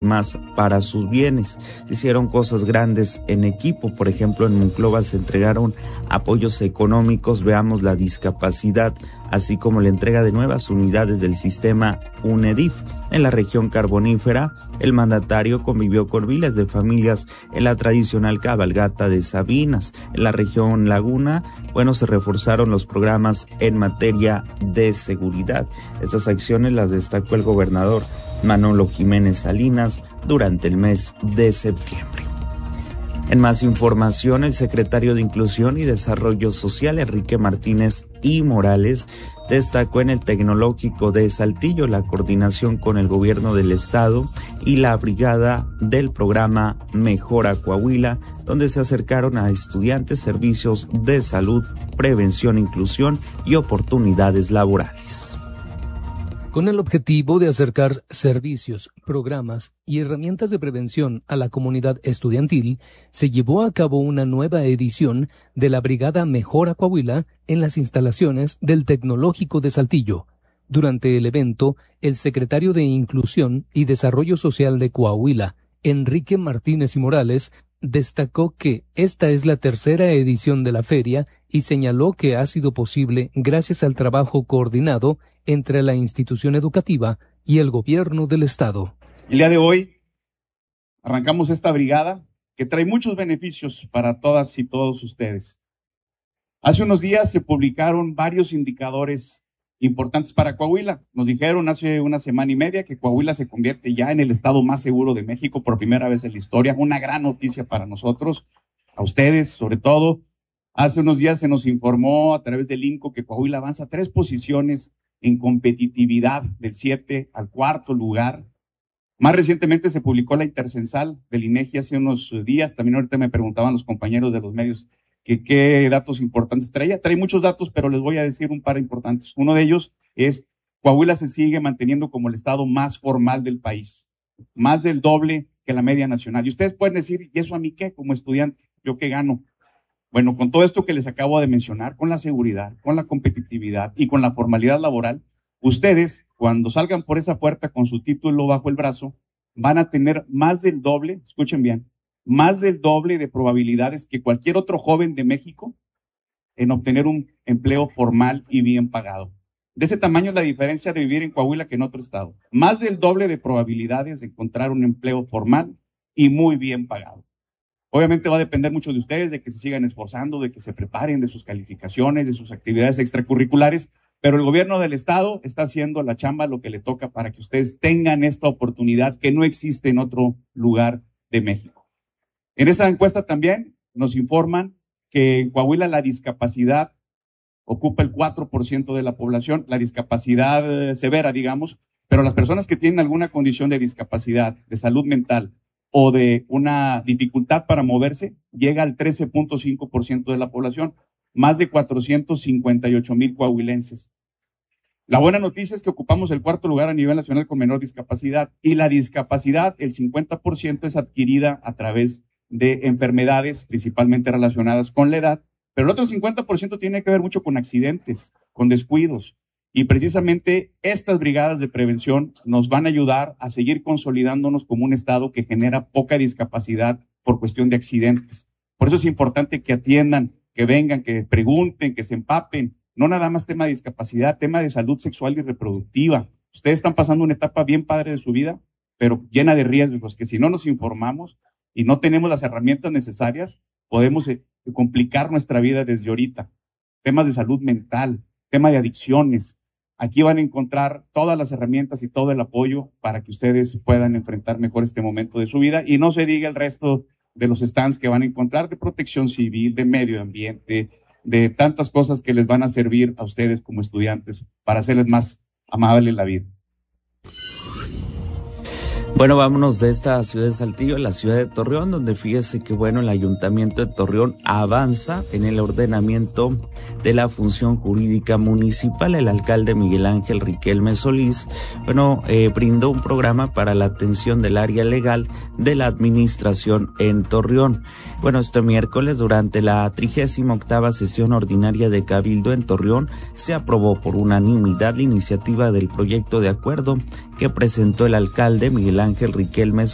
más para sus bienes. Se hicieron cosas grandes en equipo, por ejemplo, en Monclova se entregaron apoyos económicos, veamos la discapacidad, así como la entrega de nuevas unidades del sistema UNEDIF. En la región carbonífera, el mandatario convivió con miles de familias en la tradicional cabalgata de Sabinas. En la región Laguna, se reforzaron los programas en materia de seguridad. Estas acciones las destacó el gobernador Manolo Jiménez Salinas durante el mes de septiembre. En más información, el secretario de Inclusión y Desarrollo Social, Enrique Martínez y Morales, destacó en el Tecnológico de Saltillo la coordinación con el gobierno del estado y la brigada del programa Mejora Coahuila, donde se acercaron a estudiantes, servicios de salud, prevención, inclusión y oportunidades laborales. Con el objetivo de acercar servicios, programas y herramientas de prevención a la comunidad estudiantil, se llevó a cabo una nueva edición de la Brigada Mejora Coahuila en las instalaciones del Tecnológico de Saltillo. Durante el evento, el secretario de Inclusión y Desarrollo Social de Coahuila, Enrique Martínez y Morales, destacó que esta es la tercera edición de la feria y señaló que ha sido posible gracias al trabajo coordinado entre la institución educativa y el gobierno del estado. El día de hoy arrancamos esta brigada que trae muchos beneficios para todas y todos ustedes. Hace unos días se publicaron varios indicadores importantes para Coahuila. Nos dijeron hace una semana y media que Coahuila se convierte ya en el estado más seguro de México por primera vez en la historia. Una gran noticia para nosotros, a ustedes sobre todo. Hace unos días se nos informó a través del INCO que Coahuila avanza 3 posiciones en competitividad del 7 al 4 lugar. Más recientemente se publicó la intercensal del INEGI hace unos días. También ahorita me preguntaban los compañeros de los medios que qué datos importantes traía. Trae muchos datos, pero les voy a decir un par importantes. Uno de ellos es Coahuila se sigue manteniendo como el estado más formal del país. Más del doble que la media nacional. Y ustedes pueden decir, ¿y eso a mí qué? Como estudiante, ¿yo qué gano? Bueno, con todo esto que les acabo de mencionar, con la seguridad, con la competitividad y con la formalidad laboral, ustedes, cuando salgan por esa puerta con su título bajo el brazo, van a tener más del doble, escuchen bien, más del doble de probabilidades que cualquier otro joven de México en obtener un empleo formal y bien pagado. De ese tamaño es la diferencia de vivir en Coahuila que en otro estado. Más del doble de probabilidades de encontrar un empleo formal y muy bien pagado. Obviamente va a depender mucho de ustedes, de que se sigan esforzando, de que se preparen, de sus calificaciones, de sus actividades extracurriculares, pero el gobierno del estado está haciendo la chamba, lo que le toca para que ustedes tengan esta oportunidad que no existe en otro lugar de México. En esta encuesta también nos informan que en Coahuila la discapacidad ocupa el 4% de la población, la discapacidad severa, digamos, pero las personas que tienen alguna condición de discapacidad, de salud mental, o de una dificultad para moverse, llega al 13.5% de la población, más de 458,000 coahuilenses. La buena noticia es que ocupamos el 4º lugar a nivel nacional con menor discapacidad, y la discapacidad, el 50% es adquirida a través de enfermedades, principalmente relacionadas con la edad, pero el otro 50% tiene que ver mucho con accidentes, con descuidos. Y precisamente estas brigadas de prevención nos van a ayudar a seguir consolidándonos como un estado que genera poca discapacidad por cuestión de accidentes. Por eso es importante que atiendan, que vengan, que pregunten, que se empapen. No nada más tema de discapacidad, tema de salud sexual y reproductiva. Ustedes están pasando una etapa bien padre de su vida, pero llena de riesgos, que si no nos informamos y no tenemos las herramientas necesarias, podemos complicar nuestra vida desde ahorita. Temas de salud mental, tema de adicciones. Aquí van a encontrar todas las herramientas y todo el apoyo para que ustedes puedan enfrentar mejor este momento de su vida, y no se diga el resto de los stands que van a encontrar de protección civil, de medio ambiente, de tantas cosas que les van a servir a ustedes como estudiantes para hacerles más amable la vida. Bueno, vámonos de esta ciudad de Saltillo a la ciudad de Torreón, donde fíjese que el Ayuntamiento de Torreón avanza en el ordenamiento de la función jurídica municipal. El alcalde Miguel Ángel Riquelme Solís, brindó un programa para la atención del área legal de la administración en Torreón. Este miércoles, durante la 38ª sesión ordinaria de Cabildo en Torreón, se aprobó por unanimidad la iniciativa del proyecto de acuerdo que presentó el alcalde Miguel Ángel Riquelme